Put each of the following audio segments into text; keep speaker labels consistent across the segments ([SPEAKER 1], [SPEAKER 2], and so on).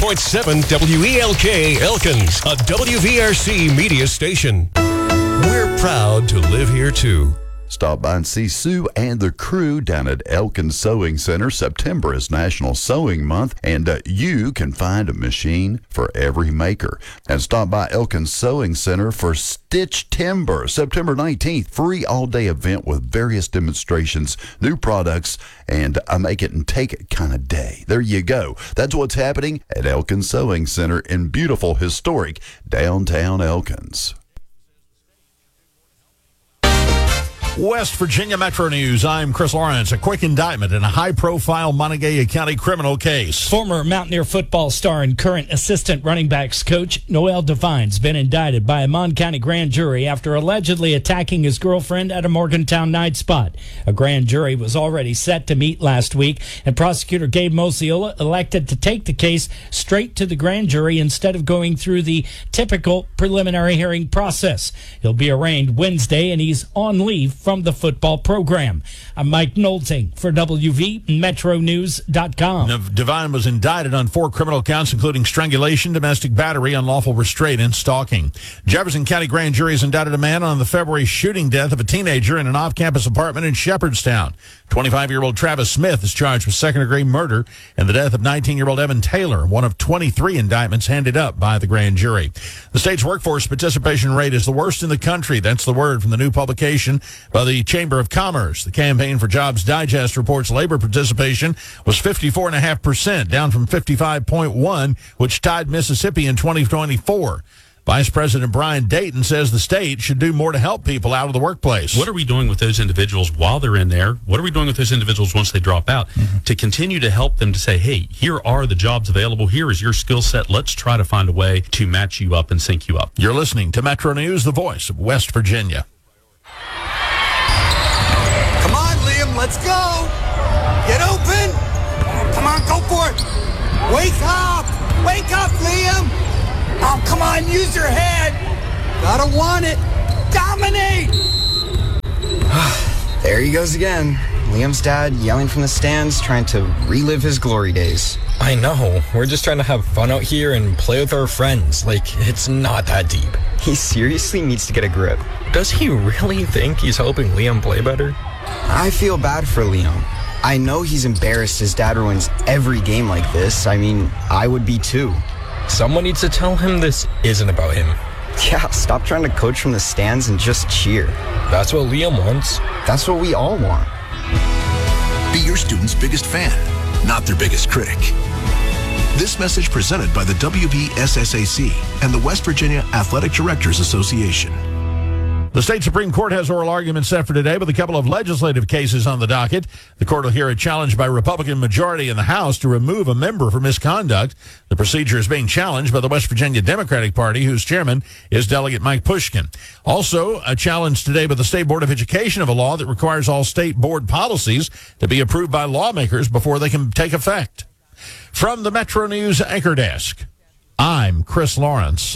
[SPEAKER 1] 94.7 WELK Elkins, a WVRC media station. We're proud to live here, too.
[SPEAKER 2] Stop by and see Sue and the crew down at Elkins Sewing Center. September is National Sewing Month, and you can find a machine for every maker. And stop by Elkins Sewing Center for Stitch Timber, September 19th. Free all-day event with various demonstrations, new products, and a make it and take it kind of day. There you go. That's what's happening at Elkins Sewing Center in beautiful, historic downtown Elkins.
[SPEAKER 3] West Virginia Metro News. I'm Chris Lawrence. A quick indictment in a high-profile Montague County criminal case.
[SPEAKER 4] Former Mountaineer football star and current assistant running backs coach Noel Devine's been indicted by a Mon County grand jury after allegedly attacking his girlfriend at a Morgantown night spot. A grand jury was already set to meet last week, and prosecutor Gabe Mosiola elected to take the case straight to the grand jury instead of going through the typical preliminary hearing process. He'll be arraigned Wednesday, and he's on leave from the football program. I'm Mike Nolting for WVMetroNews.com.
[SPEAKER 3] Devine was indicted on 4 criminal counts, including strangulation, domestic battery, unlawful restraint, and stalking. Jefferson County grand jury has indicted a man on the February shooting death of a teenager in an off-campus apartment in Shepherdstown. 25-year-old Travis Smith is charged with second-degree murder and the death of 19-year-old Evan Taylor, one of 23 indictments handed up by the grand jury. The state's workforce participation rate is the worst in the country. That's the word from the new publication by the Chamber of Commerce. The Campaign for Jobs Digest reports labor participation was 54.5%, down from 55.1%, which tied Mississippi in 2024. Vice President Brian Dayton says the state should do more to help people out of the workplace.
[SPEAKER 5] What are we doing with those individuals while they're in there? What are we doing with those individuals once they drop out to continue to help them to say, hey, here are the jobs available. Here is your skill set. Let's try to find a way to match you up and sync you up.
[SPEAKER 3] You're listening to Metro News, the voice of West Virginia.
[SPEAKER 6] Come on, Liam, let's go. Get open. Come on, go for it. Wake up. Wake up, Liam. Oh, come on, use your head. Gotta want it. Dominate.
[SPEAKER 7] There he goes again. Liam's dad yelling from the stands, trying to relive his glory days.
[SPEAKER 8] I know. We're just trying to have fun out here and play with our friends. Like, it's not that deep.
[SPEAKER 7] He seriously needs to get a grip.
[SPEAKER 8] Does he really think he's helping Liam play better?
[SPEAKER 7] I feel bad for Liam. I know he's embarrassed his dad ruins every game like this. I mean, I would be too.
[SPEAKER 8] Someone needs to tell him this isn't about him.
[SPEAKER 7] Yeah, stop trying to coach from the stands and just cheer.
[SPEAKER 8] That's what Liam wants.
[SPEAKER 7] That's what we all want.
[SPEAKER 9] Be your student's biggest fan, not their biggest critic. This message presented by the WVSSAC and the West Virginia Athletic Directors Association.
[SPEAKER 3] The state Supreme Court has oral arguments set for today with a couple of legislative cases on the docket. The court will hear a challenge by Republican majority in the House to remove a member for misconduct. The procedure is being challenged by the West Virginia Democratic Party, whose chairman is Delegate Mike Pushkin. Also, a challenge today by the State Board of Education of a law that requires all state board policies to be approved by lawmakers before they can take effect. From the Metro News Anchor Desk, I'm Chris Lawrence.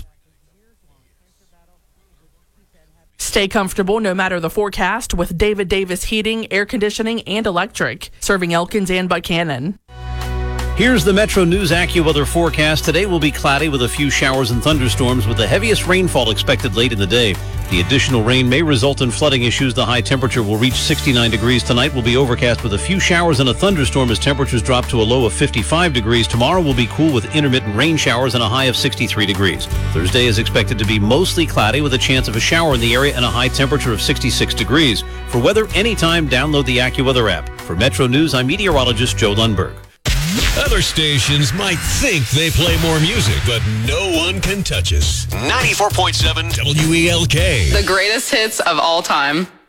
[SPEAKER 10] Stay comfortable no matter the forecast with David Davis Heating, Air Conditioning, and Electric, serving Elkins and Buchanan.
[SPEAKER 11] Here's the Metro News AccuWeather forecast. Today will be cloudy with a few showers and thunderstorms with the heaviest rainfall expected late in the day. The additional rain may result in flooding issues. The high temperature will reach 69 degrees. Tonight will be overcast with a few showers and a thunderstorm as temperatures drop to a low of 55 degrees. Tomorrow will be cool with intermittent rain showers and a high of 63 degrees. Thursday is expected to be mostly cloudy with a chance of a shower in the area and a high temperature of 66 degrees. For weather anytime, download the AccuWeather app. For Metro News, I'm meteorologist Joe Lundberg.
[SPEAKER 1] Other stations might think they play more music, but no one can touch us. 94.7 WELK.
[SPEAKER 12] The greatest hits of all time.